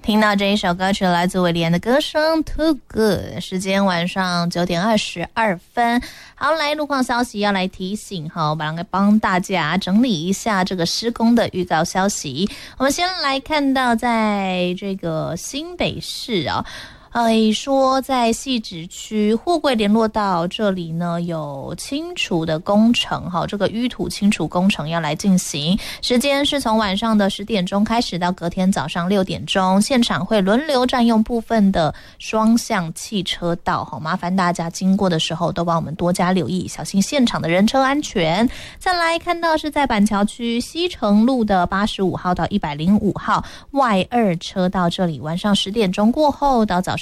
听到这一首歌曲来自韦礼安的歌声 Too Good， 时间晚上9点22分。好，来路况消息要来提醒哈，帮大家整理一下这个施工的预告消息。我们先来看到在这个新北市啊，说在汐止区货柜联络道这里呢有清除的工程，这个淤土清除工程要来进行，时间是从晚上的10点钟开始到隔天早上6点钟，现场会轮流占用部分的双向汽车道，麻烦大家经过的时候都帮我们多加留意，小心现场的人车安全。再来看到是在板桥区西城路的85号到105号外2车道这里，晚上10点钟过后到早上